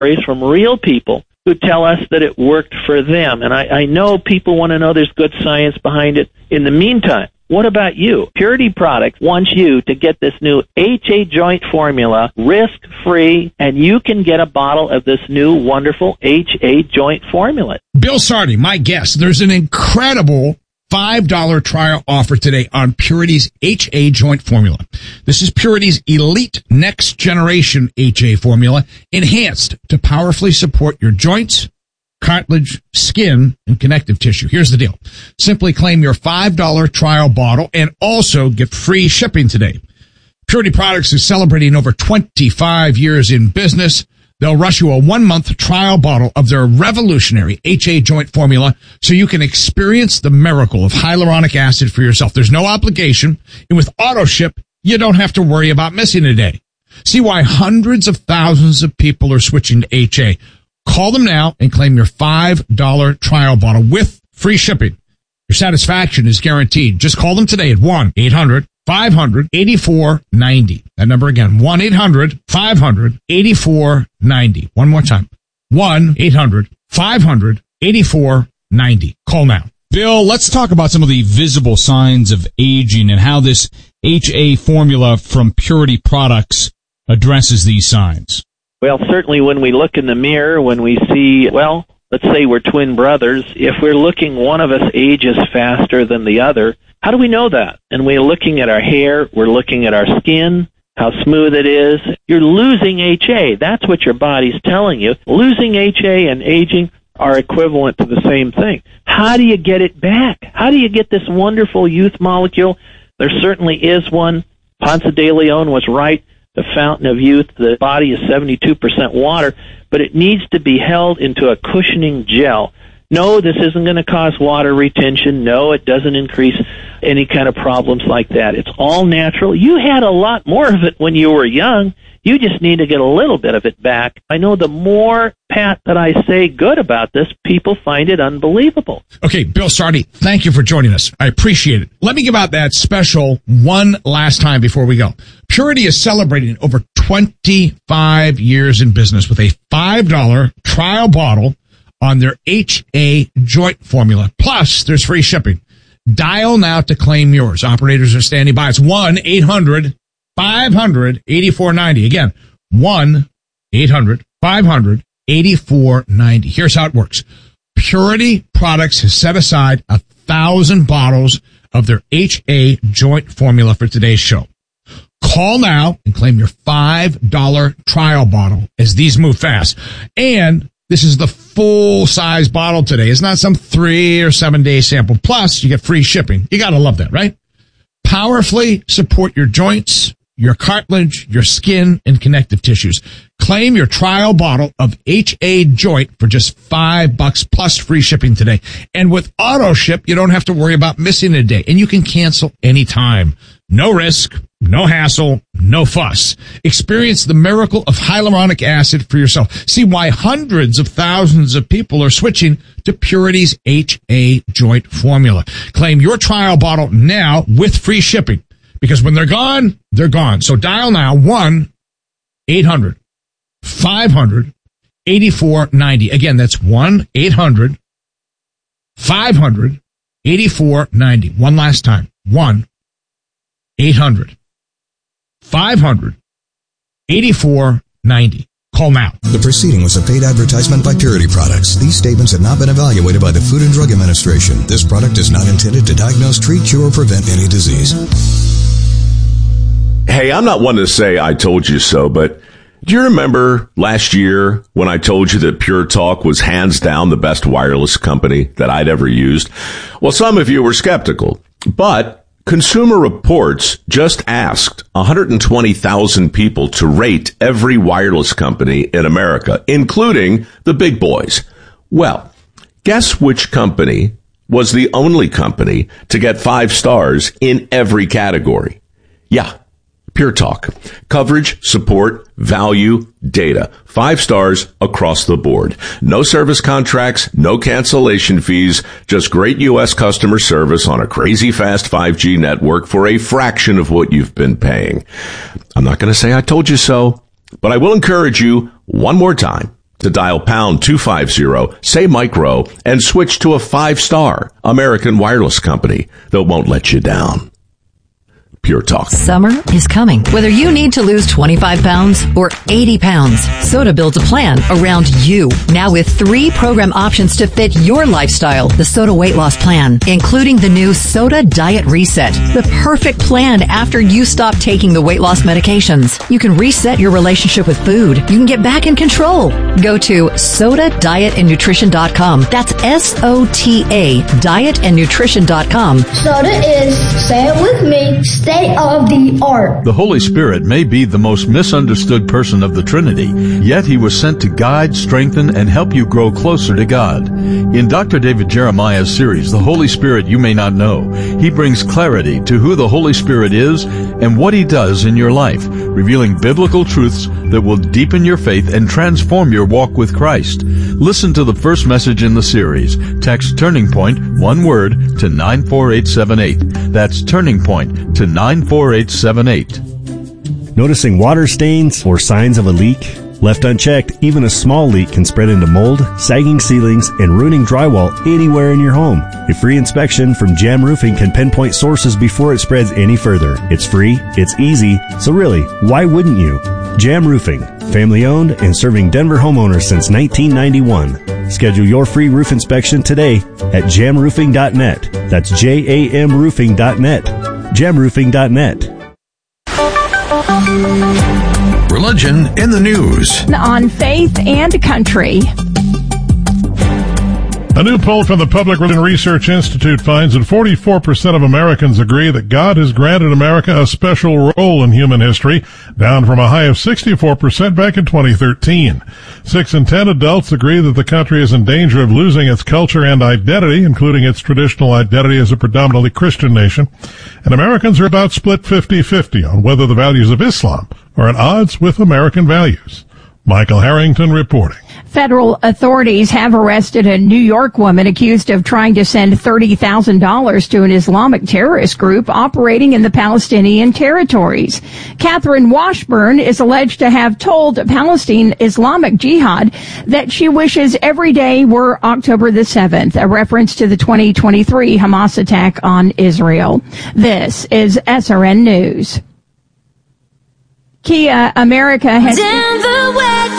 stories from real people who tell us that it worked for them. And I know people want to know there's good science behind it. In the meantime, what about you? Purity Products wants you to get this new HA joint formula risk-free, and you can get a bottle of this new wonderful HA joint formula. Bill Sardi, my guest. There's an incredible $5 trial offer today on Purity's HA joint formula. This is Purity's elite next generation HA formula, enhanced to powerfully support your joints, cartilage, skin, and connective tissue. Here's the deal. Simply claim your $5 trial bottle and also get free shipping today. Purity Products is celebrating over 25 years in business. They'll rush you a 1-month trial bottle of their revolutionary HA joint formula so you can experience the miracle of hyaluronic acid for yourself. There's no obligation, and with auto ship, you don't have to worry about missing a day. See why hundreds of thousands of people are switching to HA. Call them now and claim your $5 trial bottle with free shipping. Your satisfaction is guaranteed. Just call them today at 1-800-500-8490. That number again, 1-800-500-8490. One more time, 1-800-500-8490. Call now. Bill, let's talk about some of the visible signs of aging and how this HA formula from Purity Products addresses these signs. Well, certainly when we look in the mirror, when we see, well, let's say we're twin brothers, if we're looking one of us ages faster than the other, how do we know that? And we're looking at our hair, we're looking at our skin, how smooth it is. You're losing HA. That's what your body's telling you. Losing HA and aging are equivalent to the same thing. How do you get it back? How do you get this wonderful youth molecule? There certainly is one. Ponce de Leon was right. The fountain of youth, the body is 72% water, but it needs to be held into a cushioning gel. No, this isn't going to cause water retention. No, it doesn't increase any kind of problems like that. It's all natural. You had a lot more of it when you were young. You just need to get a little bit of it back. I know the more, Pat, that I say good about this, people find it unbelievable. Okay, Bill Sardi, thank you for joining us. I appreciate it. Let me give out that special one last time before we go. Purity is celebrating over 25 years in business with a $5 trial bottle on their HA joint formula. Plus, there's free shipping. Dial now to claim yours. Operators are standing by. It's 1-800-500-8490. Again, 1-800-500-8490. Here's how it works. Purity Products has set aside 1,000 bottles of their HA joint formula for today's show. Call now and claim your $5 trial bottle as these move fast. And this is the full-size bottle today. It's not some 3 or 7 day sample. Plus, you get free shipping. You got to love that, right? Powerfully support your joints, your cartilage, your skin, and connective tissues. Claim your trial bottle of HA joint for just $5 plus free shipping today. And with auto ship, you don't have to worry about missing a day, and you can cancel anytime. No risk, no hassle, no fuss. Experience the miracle of hyaluronic acid for yourself. See why hundreds of thousands of people are switching to Purity's HA joint formula. Claim your trial bottle now with free shipping, because when they're gone, they're gone. So dial now 1-800-500-8490. Again, that's 1-800-500-8490. One last time. 1-800-500-8490. Call now. The proceeding was a paid advertisement by Purity Products. These statements have not been evaluated by the Food and Drug Administration. This product is not intended to diagnose, treat, cure, or prevent any disease. Hey, I'm not one to say I told you so, but do you remember last year when I told you that Pure Talk was hands down the best wireless company that I'd ever used? Well, some of you were skeptical, but Consumer Reports just asked 120,000 people to rate every wireless company in America, including the big boys. Well, guess which company was the only company to get 5 stars in every category? Yeah, Pure Talk. Coverage, support, value, data. 5 stars across the board. No service contracts, no cancellation fees, just great U.S. customer service on a crazy fast 5G network for a fraction of what you've been paying. I'm not going to say I told you so, but I will encourage you one more time to dial pound 250, say micro, and switch to a 5-star American wireless company that won't let you down. Pure Talk. Summer is coming. Whether you need to lose 25 pounds or 80 pounds, Soda builds a plan around you. Now with 3 program options to fit your lifestyle. The Soda Weight Loss Plan, including the new Soda Diet Reset. The perfect plan after you stop taking the weight loss medications. You can reset your relationship with food. You can get back in control. Go to SodaDietAndNutrition.com. That's SOTA, dietandnutrition.com. Soda is, say it with me, state of the art. The Holy Spirit may be the most misunderstood person of the Trinity, yet he was sent to guide, strengthen, and help you grow closer to God. In Dr. David Jeremiah's series, The Holy Spirit You May Not Know, he brings clarity to who the Holy Spirit is and what he does in your life, revealing biblical truths that will deepen your faith and transform your walk with Christ. Listen to the first message in the series. Text Turning Point, one word, to 94878. That's Turning Point to 94878. Noticing water stains or signs of a leak? Left unchecked, even a small leak can spread into mold, sagging ceilings, and ruining drywall anywhere in your home. A free inspection from Jam Roofing can pinpoint sources before it spreads any further. It's free, it's easy, so really, why wouldn't you? Jam Roofing, family owned and serving Denver homeowners since 1991. Schedule your free roof inspection today at jamroofing.net. That's JAMroofing.net. jamroofing.net. Religion in the news. On faith and country. A new poll from the Public Religion Research Institute finds that 44% of Americans agree that God has granted America a special role in human history, down from a high of 64% back in 2013. 6 in 10 adults agree that the country is in danger of losing its culture and identity, including its traditional identity as a predominantly Christian nation. And Americans are about split 50-50 on whether the values of Islam are at odds with American values. Michael Harrington reporting. Federal authorities have arrested a New York woman accused of trying to send $30,000 to an Islamic terrorist group operating in the Palestinian territories. Catherine Washburn is alleged to have told Palestine Islamic Jihad that she wishes every day were October the 7th, a reference to the 2023 Hamas attack on Israel. This is SRN News. Kia America has... Denver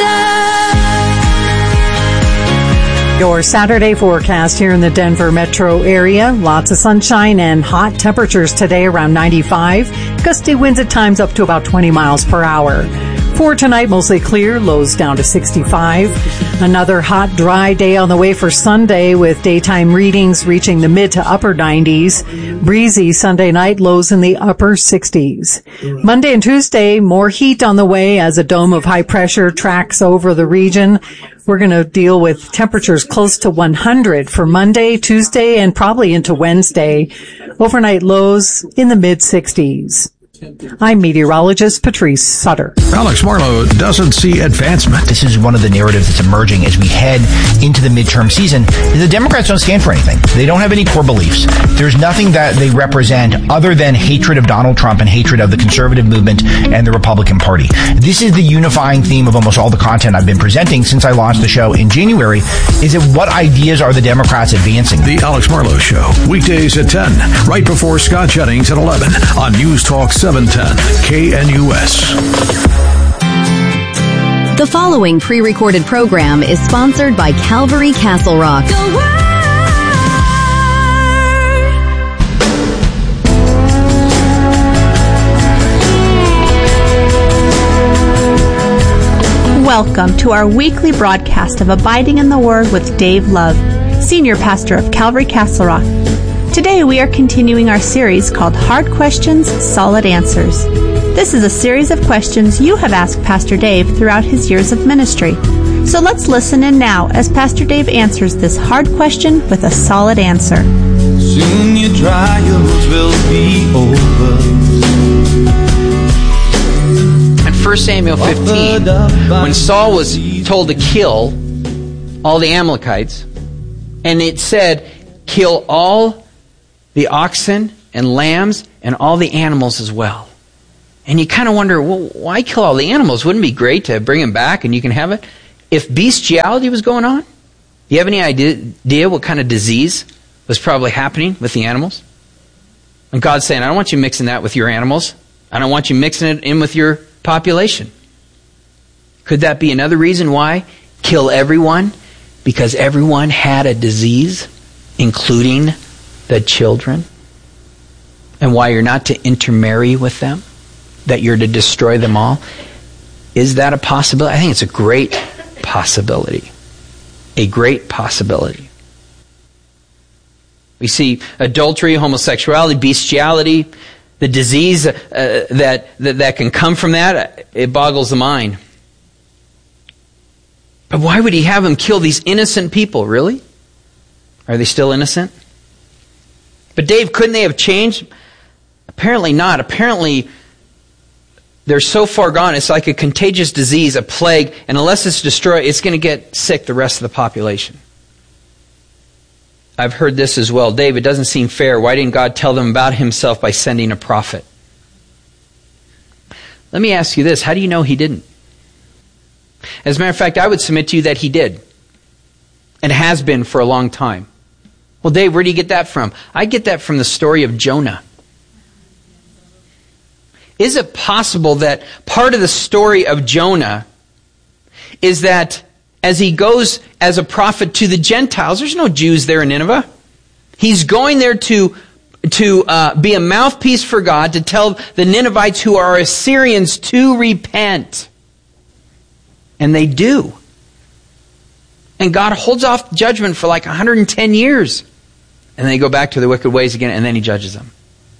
weather. Your Saturday forecast here in the Denver metro area. Lots of sunshine and hot temperatures today, around 95. Gusty winds at times up to about 20 miles per hour. For tonight, mostly clear, lows down to 65. Another hot, dry day on the way for Sunday with daytime readings reaching the mid to upper 90s. Breezy Sunday night, lows in the upper 60s. Monday and Tuesday, more heat on the way as a dome of high pressure tracks over the region. We're going to deal with temperatures close to 100 for Monday, Tuesday, and probably into Wednesday. Overnight lows in the mid 60s. I'm meteorologist Patrice Sutter. Alex Marlowe doesn't see advancement. This is one of the narratives that's emerging as we head into the midterm season. The Democrats don't stand for anything. They don't have any core beliefs. There's nothing that they represent other than hatred of Donald Trump and hatred of the conservative movement and the Republican Party. This is the unifying theme of almost all the content I've been presenting since I launched the show in January, is that what ideas are the Democrats advancing? The Alex Marlowe Show, weekdays at 10, right before Scott Jennings at 11 on News Talk 710 KNUS. The following pre-recorded program is sponsored by Calvary Castle Rock. Welcome to our weekly broadcast of Abiding in the Word with Dave Love, Senior Pastor of Calvary Castle Rock. Today we are continuing our series called Hard Questions, Solid Answers. This is a series of questions you have asked Pastor Dave throughout his years of ministry. So let's listen in now as Pastor Dave answers this hard question with a solid answer. Soon your trials will be over. In 1 Samuel 15, when Saul was told to kill all the Amalekites, and it said, kill all the oxen and lambs and all the animals as well. And you kind of wonder, well, why kill all the animals? Wouldn't it be great to bring them back and you can have it? if bestiality was going on, do you have any idea what kind of disease was probably happening with the animals? And God's saying, I don't want you mixing that with your animals. I don't want you mixing it in with your population. Could that be another reason why? Kill everyone? Because everyone had a disease, including the children? And why you're not to intermarry with them? That you're to destroy them all? Is that a possibility? I think it's a great possibility. A great possibility. We see adultery, homosexuality, bestiality, the disease that can come from that. It boggles the mind. But why would he have him kill these innocent people, really? Are they still innocent? But Dave, couldn't they have changed? Apparently not. Apparently, they're so far gone, it's like a contagious disease, a plague, and unless it's destroyed, it's going to get sick the rest of the population. I've heard this as well. Dave, it doesn't seem fair. Why didn't God tell them about himself by sending a prophet? Let me ask you this. How do you know he didn't? As a matter of fact, I would submit to you that he did. And has been for a long time. Well, Dave, where do you get that from? I get that from the story of Jonah. Is it possible that part of the story of Jonah is that as he goes as a prophet to the Gentiles, there's no Jews there in Nineveh. He's going there to be a mouthpiece for God, to tell the Ninevites who are Assyrians to repent. And they do. And God holds off judgment for like 110 years. And then they go back to their wicked ways again, and then he judges them.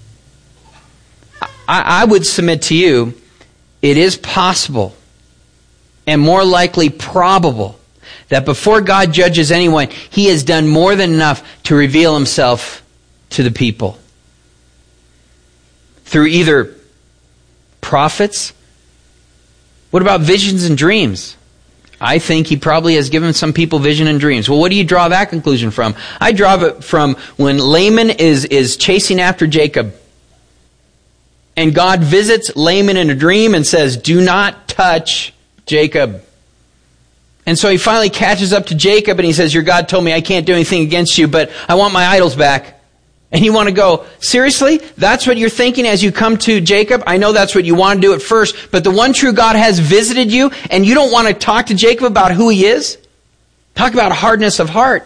I would submit to you, it is possible and more likely probable that before God judges anyone, he has done more than enough to reveal himself to the people. Through either prophets. What about visions and dreams? I think he probably has given some people vision and dreams. Well, what do you draw that conclusion from? I draw it from when Laman is chasing after Jacob. And God visits Laman in a dream and says, do not touch Jacob. And so he finally catches up to Jacob and he says, your God told me I can't do anything against you, but I want my idols back. And you want to go, seriously? That's what you're thinking as you come to Jacob? I know that's what you want to do at first, but the one true God has visited you and you don't want to talk to Jacob about who he is? Talk about hardness of heart.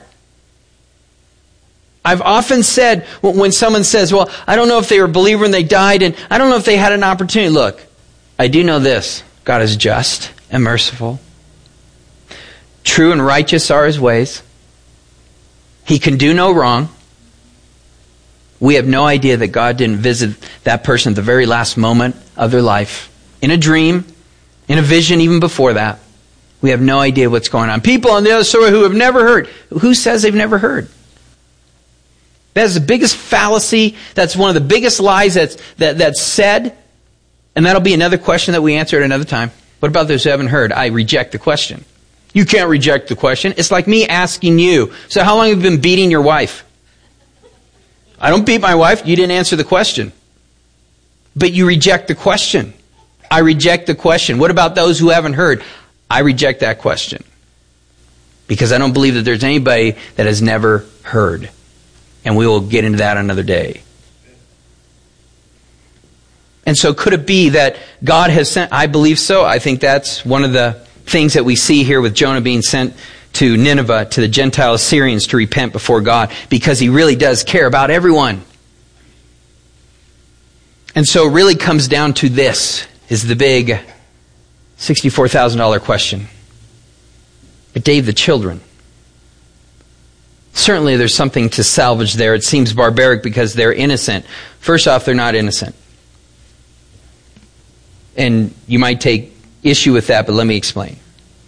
I've often said, when someone says, well, I don't know if they were a believer and they died, and I don't know if they had an opportunity. Look, I do know this. God is just and merciful. True and righteous are his ways. He can do no wrong. We have no idea that God didn't visit that person at the very last moment of their life. In a dream, in a vision even before that. We have no idea what's going on. People on the other side who have never heard. Who says they've never heard? That is the biggest fallacy. That's one of the biggest lies that's said. And that'll be another question that we answer at another time. What about those who haven't heard? I reject the question. You can't reject the question. It's like me asking you, so how long have you been beating your wife? I don't beat my wife. You didn't answer the question. But you reject the question. I reject the question. What about those who haven't heard? I reject that question. Because I don't believe that there's anybody that has never heard. And we will get into that another day. And so could it be that God has sent? I believe so. I think that's one of the things that we see here with Jonah being sent to Nineveh, to the Gentile Assyrians to repent before God, because he really does care about everyone. And so it really comes down to this, is the big $64,000 question. But Dave, the children. Certainly there's something to salvage there. It seems barbaric because they're innocent. First off, they're not innocent. And you might take issue with that, but let me explain.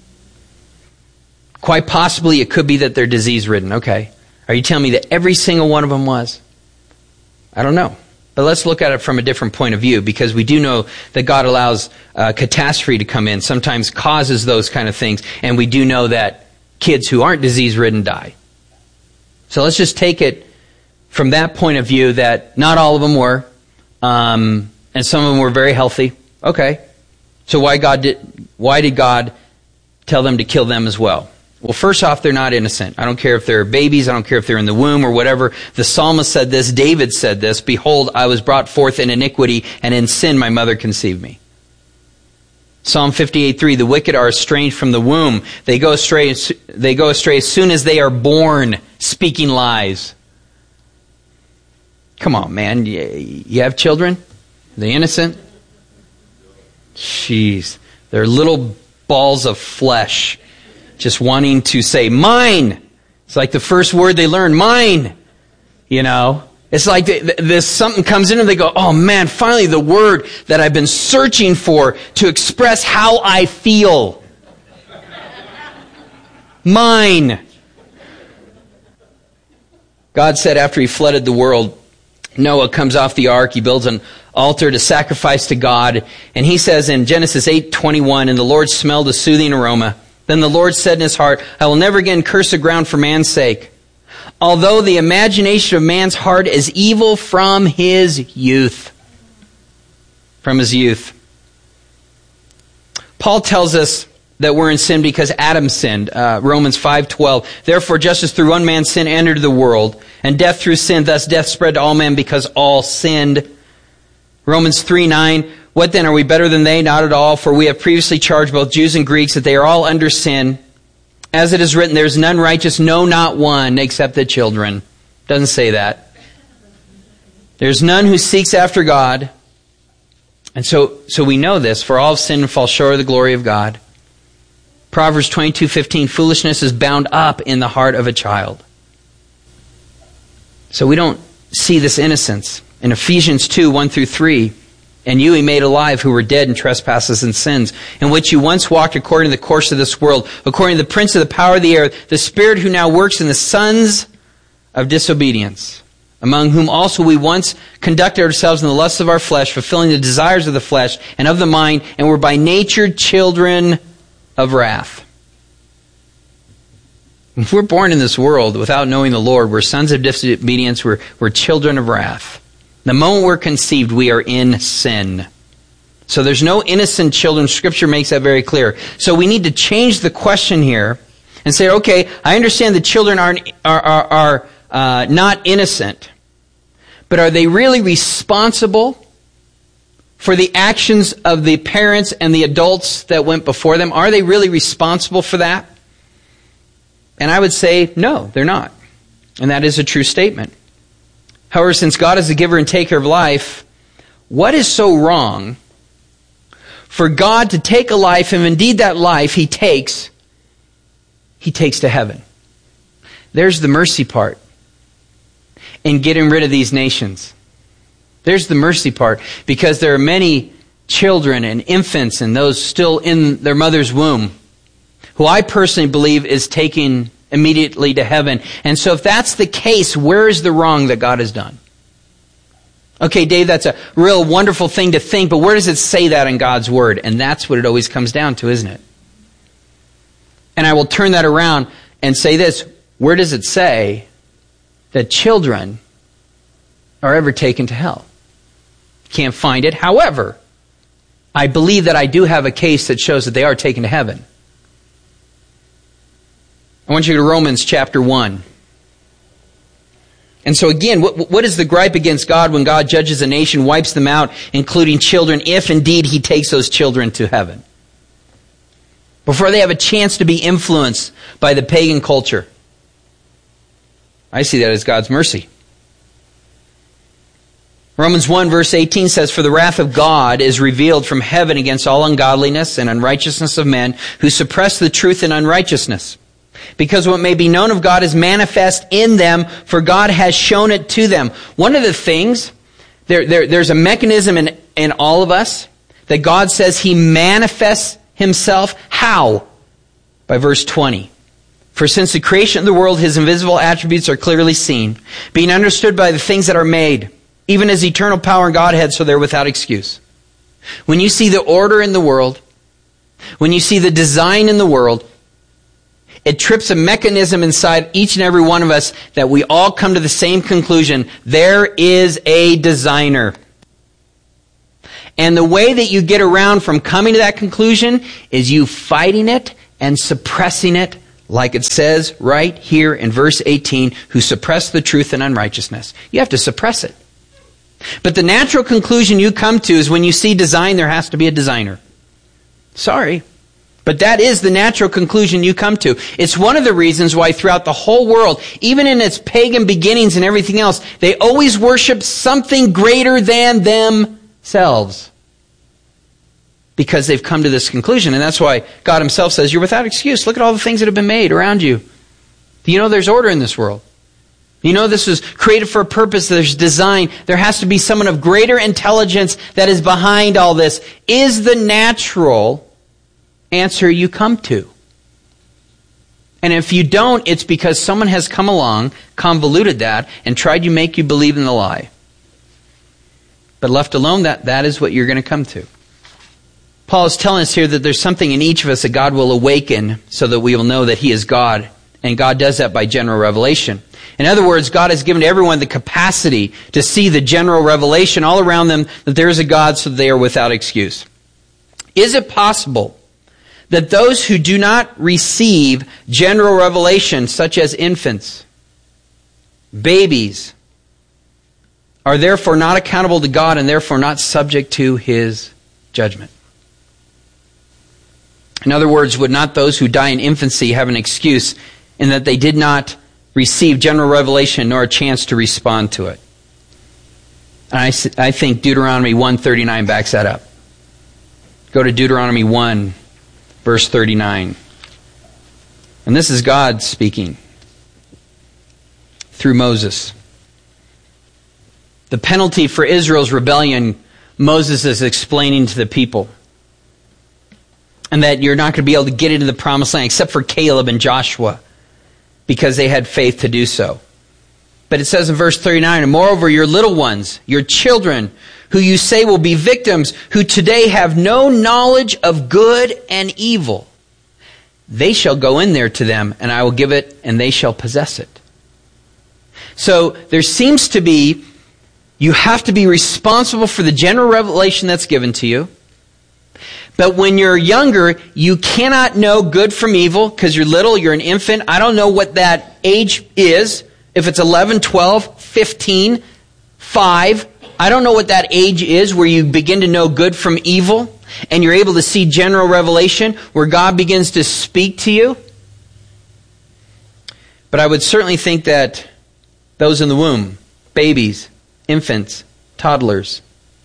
Quite possibly it could be that they're disease-ridden. Okay. Are you telling me that every single one of them was? I don't know. But let's look at it from a different point of view, because we do know that God allows catastrophe to come in, sometimes causes those kind of things, and we do know that kids who aren't disease-ridden die. So let's just take it from that point of view that not all of them were, and some of them were very healthy. Okay. So why did God tell them to kill them as well. Well, first off, they're not innocent. I don't care if they're babies. I don't care if they're in the womb or whatever. The psalmist said this. David said this. Behold, I was brought forth in iniquity, and in sin my mother conceived me. Psalm 58:3, the wicked are estranged from the womb. They go astray as soon as they are born, speaking lies. Come on, man. You have children? Are they innocent? Jeez. They're little balls of flesh just wanting to say, mine. It's like the first word they learn, mine. You know? It's like this something comes in and they go, oh man, finally the word that I've been searching for to express how I feel. Mine. God said after he flooded the world, Noah comes off the ark, he builds an altar to sacrifice to God, and he says in Genesis 8:21, and the Lord smelled a soothing aroma. Then the Lord said in his heart, I will never again curse the ground for man's sake. Although the imagination of man's heart is evil from his youth. From his youth. Paul tells us that we're in sin because Adam sinned. Romans 5:12. Therefore, just as through one man's sin entered the world, and death through sin, thus death spread to all men because all sinned. Romans 3:9. What then, are we better than they? Not at all, for we have previously charged both Jews and Greeks that they are all under sin. As it is written, there is none righteous, no, not one, except the children. Doesn't say that. There's none who seeks after God. And so we know this, for all have sinned and fall short of the glory of God. Proverbs 22:15, foolishness is bound up in the heart of a child. So we don't see this innocence. In Ephesians 2:1-3, and you he made alive who were dead in trespasses and sins, in which you once walked according to the course of this world, according to the prince of the power of the air, the spirit who now works in the sons of disobedience, among whom also we once conducted ourselves in the lusts of our flesh, fulfilling the desires of the flesh and of the mind, and were by nature children of wrath. If we're born in this world without knowing the Lord, we're sons of disobedience, we're children of wrath. The moment we're conceived, we are in sin. So there's no innocent children. Scripture makes that very clear. So we need to change the question here and say, okay, I understand the children are not innocent, but are they really responsible for the actions of the parents and the adults that went before them? Are they really responsible for that? And I would say, no, they're not. And that is a true statement. However, since God is the giver and taker of life, what is so wrong for God to take a life, and indeed that life He takes to heaven? There's the mercy part in getting rid of these nations. There's the mercy part, because there are many children and infants and those still in their mother's womb who I personally believe is taking immediately to heaven. And so if that's the case, where is the wrong that God has done? Okay, Dave, that's a real wonderful thing to think, but where does it say that in God's Word? And that's what it always comes down to, isn't it? And I will turn that around and say this. Where does it say that children are ever taken to hell? Can't find it. However, I believe that I do have a case that shows that they are taken to heaven. I want you to go to Romans chapter 1. And so again, what is the gripe against God when God judges a nation, wipes them out, including children, if indeed He takes those children to heaven? Before they have a chance to be influenced by the pagan culture. I see that as God's mercy. Romans 1 verse 18 says, for the wrath of God is revealed from heaven against all ungodliness and unrighteousness of men who suppress the truth in unrighteousness. Because what may be known of God is manifest in them, for God has shown it to them. One of the things, there's a mechanism in all of us that God says He manifests Himself. How? By verse 20. For since the creation of the world, His invisible attributes are clearly seen, being understood by the things that are made, even as eternal power and Godhead, so they're without excuse. When you see the order in the world, when you see the design in the world, it trips a mechanism inside each and every one of us that we all come to the same conclusion. There is a designer. And the way that you get around from coming to that conclusion is you fighting it and suppressing it, like it says right here in verse 18, who suppress the truth in unrighteousness. You have to suppress it. But the natural conclusion you come to is when you see design, there has to be a designer. Sorry. But that is the natural conclusion you come to. It's one of the reasons why throughout the whole world, even in its pagan beginnings and everything else, they always worship something greater than themselves. Because they've come to this conclusion. And that's why God himself says, you're without excuse. Look at all the things that have been made around you. Do you know there's order in this world? You know this was created for a purpose. There's design. There has to be someone of greater intelligence that is behind all this. Is the natural answer you come to. And if you don't, it's because someone has come along, convoluted that, and tried to make you believe in the lie. But left alone, that is what you're going to come to. Paul is telling us here that there's something in each of us that God will awaken so that we will know that He is God. And God does that by general revelation. In other words, God has given to everyone the capacity to see the general revelation all around them that there is a God so that they are without excuse. Is it possible that those who do not receive general revelation, such as infants, babies, are therefore not accountable to God and therefore not subject to His judgment? In other words, would not those who die in infancy have an excuse in that they did not receive general revelation nor a chance to respond to it? And I think Deuteronomy 1:39 backs that up. Go to Deuteronomy 1, verse 39. And this is God speaking through Moses. The penalty for Israel's rebellion, Moses is explaining to the people. And that you're not going to be able to get into the promised land except for Caleb and Joshua, because they had faith to do so. But it says in verse 39, and moreover, your little ones, your children, who you say will be victims, who today have no knowledge of good and evil, they shall go in there to them, and I will give it, and they shall possess it. So there seems to be, you have to be responsible for the general revelation that's given to you. But when you're younger, you cannot know good from evil because you're little, you're an infant. I don't know what that age is. If it's 11, 12, 15, 5, I don't know what that age is where you begin to know good from evil and you're able to see general revelation where God begins to speak to you. But I would certainly think that those in the womb, babies, infants, toddlers,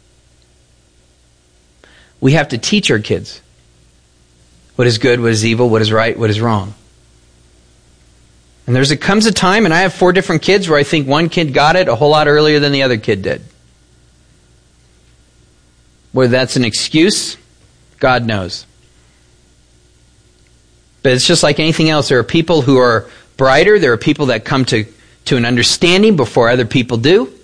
we have to teach our kids what is good, what is evil, what is right, what is wrong. And there comes a time, and I have 4 different kids, where I think one kid got it a whole lot earlier than the other kid did. Whether that's an excuse, God knows. But it's just like anything else. There are people who are brighter. There are people that come to an understanding before other people do.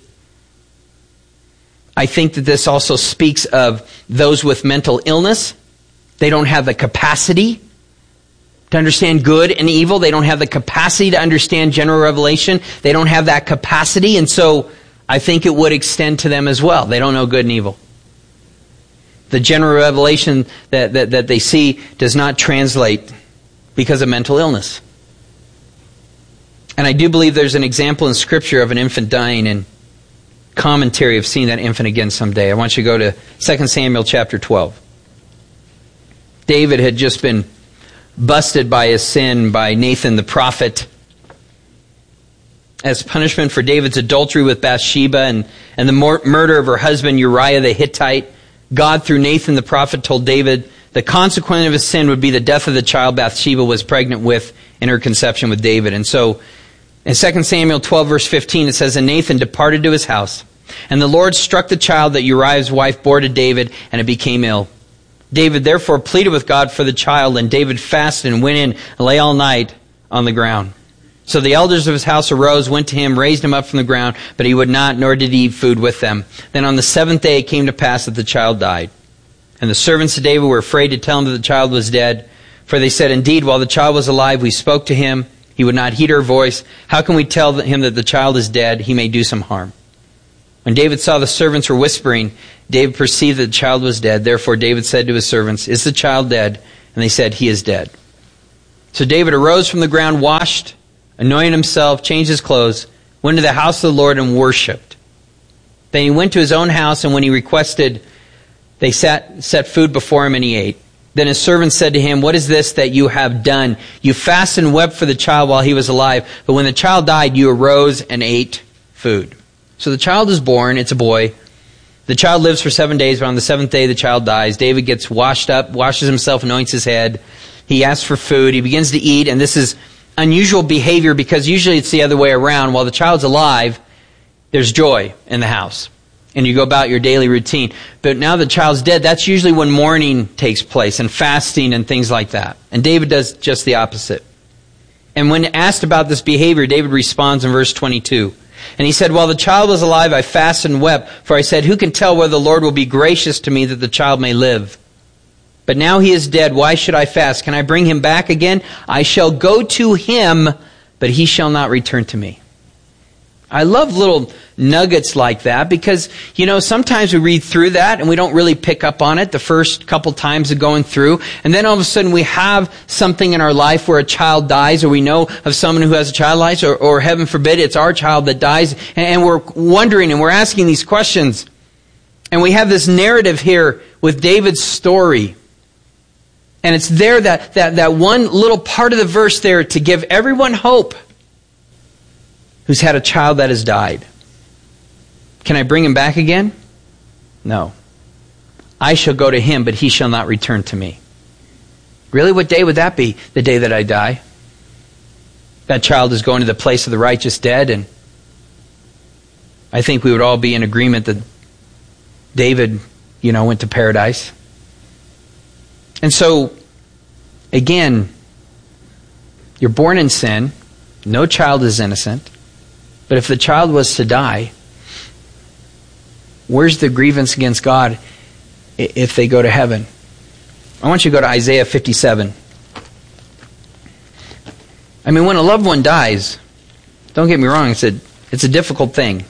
I think that this also speaks of those with mental illness. They don't have the capacity to understand good and evil. They don't have the capacity to understand general revelation. They don't have that capacity, and so I think it would extend to them as well. They don't know good and evil. The general revelation that they see does not translate because of mental illness. And I do believe there's an example in Scripture of an infant dying, and commentary of seeing that infant again someday. I want you to go to 2 Samuel chapter 12. David had just been busted by his sin by Nathan the prophet. As punishment for David's adultery with Bathsheba and the murder of her husband Uriah the Hittite, God through Nathan the prophet told David the consequence of his sin would be the death of the child Bathsheba was pregnant with in her conception with David. And so in 2 Samuel 12 verse 15 it says, and Nathan departed to his house, and the Lord struck the child that Uriah's wife bore to David, and it became ill. David therefore pleaded with God for the child, and David fasted and went in and lay all night on the ground. So the elders of his house arose, went to him, raised him up from the ground, but he would not, nor did he eat food with them. Then on the 7th day it came to pass that the child died. And the servants of David were afraid to tell him that the child was dead, for they said, indeed, while the child was alive, we spoke to him. He would not heed our voice. How can we tell him that the child is dead? He may do some harm. When David saw the servants were whispering, David perceived that the child was dead. Therefore David said to his servants, is the child dead? And they said, he is dead. So David arose from the ground, washed, anointed himself, changed his clothes, went to the house of the Lord and worshipped. Then he went to his own house, and when he requested, they set food before him, and he ate. Then his servant said to him, "What is this that you have done? You fasted and wept for the child while he was alive, but when the child died, you arose and ate food." So the child is born, it's a boy. The child lives for 7 days, but on the seventh day the child dies. David gets washed up, washes himself, anoints his head. He asks for food. He begins to eat, and this is unusual behavior because usually it's the other way around. While the child's alive, there's joy in the house, and you go about your daily routine. But now the child's dead, that's usually when mourning takes place, and fasting and things like that. And David does just the opposite. And when asked about this behavior, David responds in verse 22. And he said, "While the child was alive, I fasted and wept, for I said, who can tell whether the Lord will be gracious to me that the child may live? But now he is dead, why should I fast? Can I bring him back again? I shall go to him, but he shall not return to me." I love little nuggets like that because, sometimes we read through that and we don't really pick up on it the first couple times of going through. And then all of a sudden we have something in our life where a child dies, or we know of someone who has a child dies, or heaven forbid, it's our child that dies. And we're wondering and we're asking these questions. And we have this narrative here with David's story. And it's there that one little part of the verse there to give everyone hope who's had a child that has died. Can I bring him back again? No. I shall go to him, but he shall not return to me. Really, what day would that be? The day that I die? That child is going to the place of the righteous dead, and I think we would all be in agreement that David, went to paradise. And so, again, you're born in sin. No child is innocent. But if the child was to die, where's the grievance against God if they go to heaven? I want you to go to Isaiah 57. When a loved one dies, don't get me wrong, it's a difficult thing.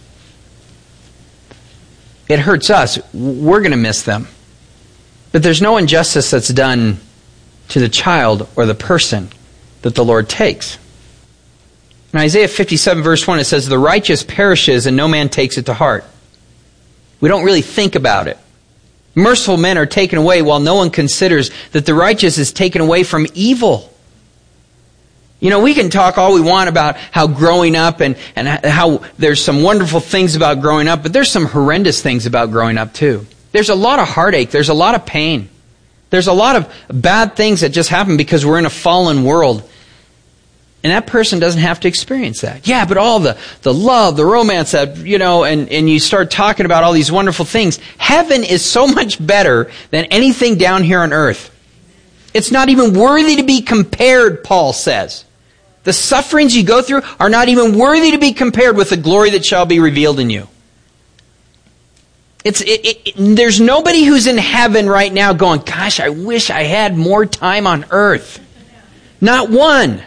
It hurts us. We're going to miss them. But there's no injustice that's done to the child or the person that the Lord takes. In Isaiah 57 verse 1 it says, "The righteous perishes and no man takes it to heart." We don't really think about it. Merciful men are taken away while no one considers that the righteous is taken away from evil. We can talk all we want about how growing up and how there's some wonderful things about growing up, but there's some horrendous things about growing up too. There's a lot of heartache. There's a lot of pain. There's a lot of bad things that just happen because we're in a fallen world. And that person doesn't have to experience that. Yeah, but all the love, the romance that, and you start talking about all these wonderful things. Heaven is so much better than anything down here on earth. It's not even worthy to be compared, Paul says. The sufferings you go through are not even worthy to be compared with the glory that shall be revealed in you. There's nobody who's in heaven right now going, "Gosh, I wish I had more time on earth." Not one.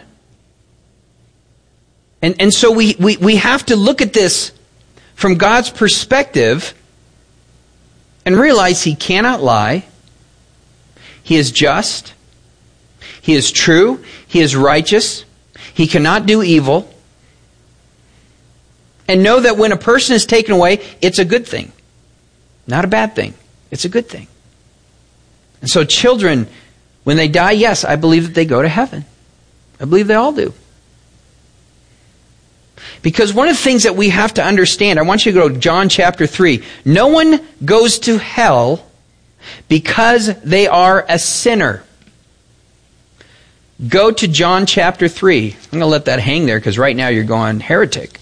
And so we have to look at this from God's perspective and realize He cannot lie. He is just. He is true. He is righteous. He cannot do evil. And know that when a person is taken away, it's a good thing. Not a bad thing. It's a good thing. And so children, when they die, yes, I believe that they go to heaven. I believe they all do. Because one of the things that we have to understand, I want you to go to John chapter 3. No one goes to hell because they are a sinner. Go to John chapter 3. I'm going to let that hang there because right now you're going heretic.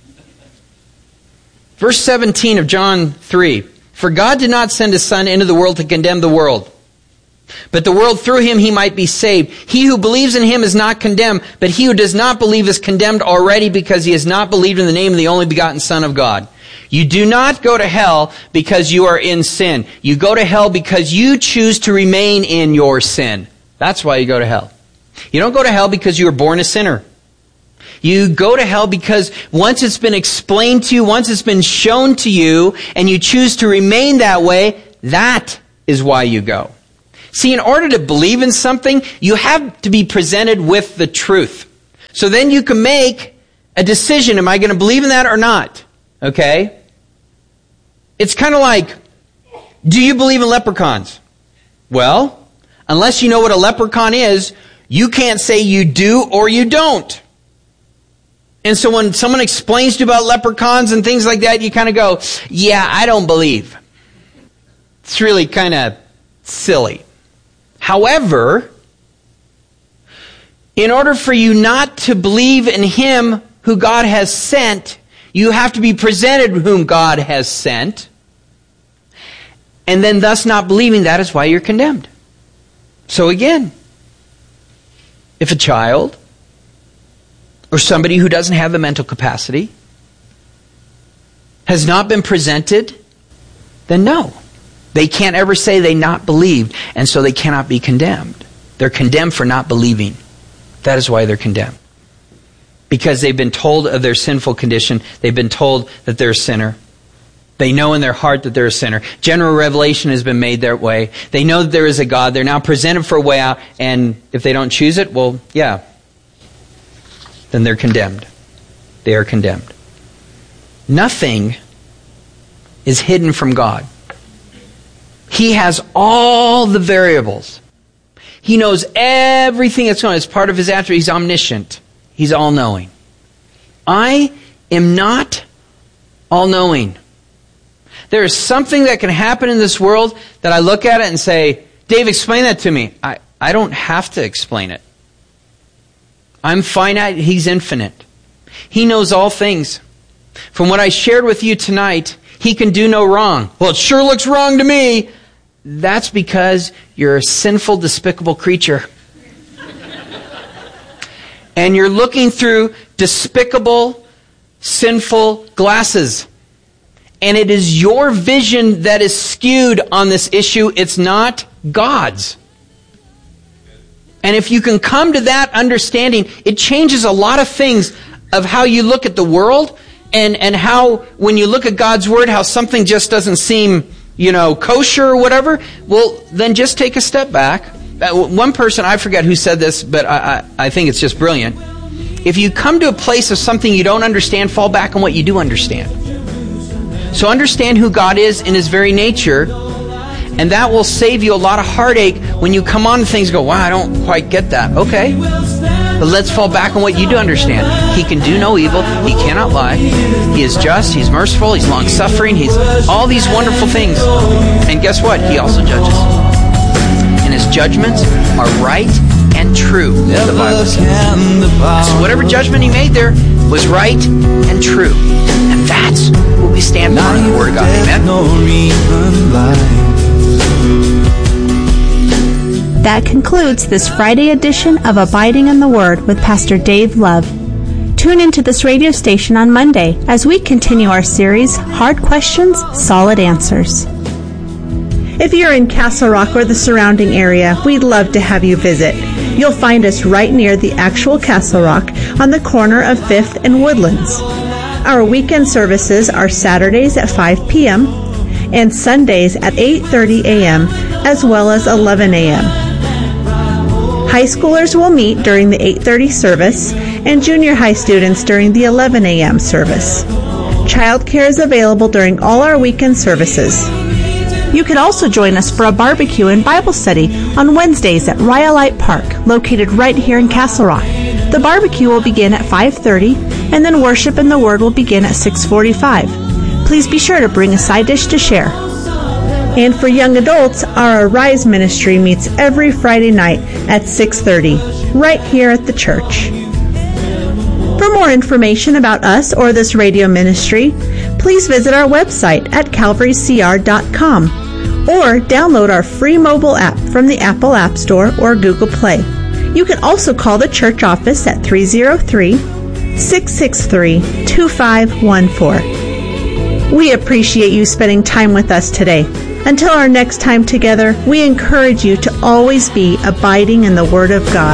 Verse 17 of John 3. "For God did not send His Son into the world to condemn the world, but the world through Him He might be saved. He who believes in Him is not condemned, but he who does not believe is condemned already because he has not believed in the name of the only begotten Son of God." You do not go to hell because you are in sin. You go to hell because you choose to remain in your sin. That's why you go to hell. You don't go to hell because you were born a sinner. You go to hell because once it's been explained to you, once it's been shown to you, and you choose to remain that way, that is why you go. See, in order to believe in something, you have to be presented with the truth. So then you can make a decision, am I going to believe in that or not? Okay? It's kind of like, do you believe in leprechauns? Well, unless you know what a leprechaun is, you can't say you do or you don't. And so when someone explains to you about leprechauns and things like that, you kind of go, yeah, I don't believe. It's really kind of silly. However, in order for you not to believe in Him who God has sent, you have to be presented whom God has sent. And then thus not believing, that is why you're condemned. So again, if a child or somebody who doesn't have the mental capacity has not been presented, then no. They can't ever say they not believed, and so they cannot be condemned. They're condemned for not believing. That is why they're condemned. Because they've been told of their sinful condition. They've been told that they're a sinner. They know in their heart that they're a sinner. General revelation has been made their way. They know that there is a God. They're now presented for a way out, and if they don't choose it, well, yeah, then they're condemned. They are condemned. Nothing is hidden from God. He has all the variables. He knows everything that's going on. It's part of His attribute. He's omniscient. He's all-knowing. I am not all-knowing. There is something that can happen in this world that I look at it and say, Dave, explain that to me. I don't have to explain it. I'm finite. He's infinite. He knows all things. From what I shared with you tonight, He can do no wrong. Well, it sure looks wrong to me. That's because you're a sinful, despicable creature. And you're looking through despicable, sinful glasses. And it is your vision that is skewed on this issue. It's not God's. And if you can come to that understanding, it changes a lot of things of how you look at the world and how, when you look at God's Word, how something just doesn't seem, kosher or whatever. Well, then just take a step back. One person, I forget who said this, but I think it's just brilliant. If you come to a place of something you don't understand, fall back on what you do understand. So understand who God is in His very nature, and that will save you a lot of heartache when you come on to things and go, wow, I don't quite get that. Okay, but let's fall back on what you do understand. He can do no evil. He cannot lie. He is just. He's merciful. He's long-suffering. He's all these wonderful things. And guess what? He also judges. And His judgments are right and true, the Bible says. So whatever judgment He made there was right and true. And that's what we stand for in the Word of God. Amen? That concludes this Friday edition of Abiding in the Word with Pastor Dave Love. Tune into this radio station on Monday as we continue our series, Hard Questions, Solid Answers. If you're in Castle Rock or the surrounding area, we'd love to have you visit. You'll find us right near the actual Castle Rock on the corner of 5th and Woodlands. Our weekend services are Saturdays at 5 p.m. and Sundays at 8:30 a.m. as well as 11 a.m. High schoolers will meet during the 8:30 service and junior high students during the 11 a.m. service. Childcare is available during all our weekend services. You can also join us for a barbecue and Bible study on Wednesdays at Rhyolite Park, located right here in Castle Rock. The barbecue will begin at 5:30, and then worship and the Word will begin at 6:45. Please be sure to bring a side dish to share. And for young adults, our Arise ministry meets every Friday night at 6:30, right here at the church. For more information about us or this radio ministry, please visit our website at calvarycr.com or download our free mobile app from the Apple App Store or Google Play. You can also call the church office at 303-663-2514. We appreciate you spending time with us today. Until our next time together, we encourage you to always be abiding in the Word of God.